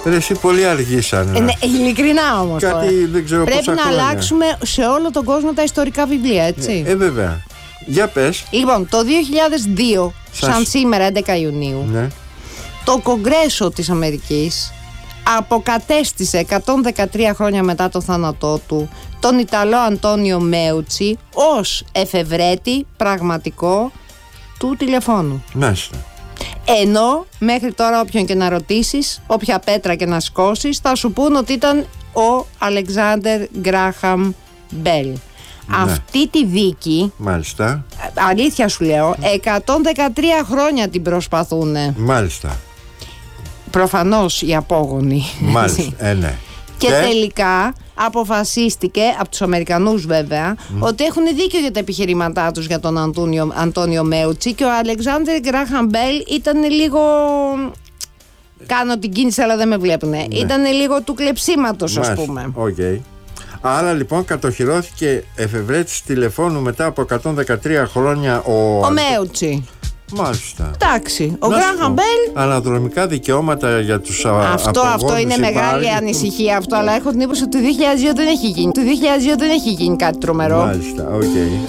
Ρε, εσύ πολύ αργήσανε. Ναι, ειλικρινά όμως. Κάτι δεν ξέρω πόσα χρόνια. Πρέπει να αλλάξουμε σε όλο τον κόσμο τα ιστορικά βιβλία, έτσι. Βέβαια. Για πες. Λοιπόν, το 2002, σαν σήμερα 11 Ιουνίου, Ναι. το Κογκρέσο της Αμερικής αποκατέστησε 113 χρόνια μετά το θάνατό του τον Ιταλό Αντώνιο Μέουτσι ως εφευρέτη πραγματικό του τηλεφώνου. Μάλιστα. Ενώ μέχρι τώρα όποιον και να ρωτήσεις, όποια πέτρα και να σκώσεις, θα σου πούν ότι ήταν ο Αλεξάνδερ Γκράχαμ Μπέλ. Ναι. Αυτή τη δίκη, Μάλιστα. αλήθεια σου λέω, 113 χρόνια την προσπαθούνε. Μάλιστα. Προφανώς οι απόγονοι. Μάλιστα. Ναι. Και τελικά αποφασίστηκε, από τους Αμερικανούς βέβαια, ότι έχουν δίκιο για τα επιχειρήματά τους για τον Αντώνιο Μέουτσι, και ο Αλεξάνδερ Γκράχαμ Μπέλ ήταν λίγο... Κάνω την κίνηση αλλά δεν με βλέπουνε. Ναι. Ήταν λίγο του κλεψίματος, ας πούμε. Okay. Άρα λοιπόν κατοχυρώθηκε εφευρέτης τηλεφώνου μετά από 113 χρόνια ο Μέουτσι. Μάλιστα. Εντάξει. Ο Γκράχαμ Μπέλ. Αναδρομικά δικαιώματα για τους απογόνους. Αυτό είναι μεγάλη ανησυχία αυτό, αλλά έχω την εντύπωση ότι το 2002 δεν έχει γίνει. Το 2002 δεν έχει γίνει κάτι τρομερό. Μάλιστα, οκ.